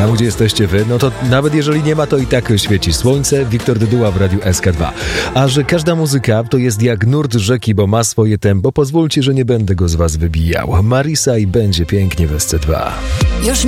Tam, gdzie jesteście wy, no to nawet jeżeli nie ma, to i tak świeci słońce. Wiktor Dyduła w Radiu SK2. A że każda muzyka to jest jak nurt rzeki, bo ma swoje tempo, pozwólcie, że nie będę go z was wybijał. Marisa i będzie pięknie w SC2. Już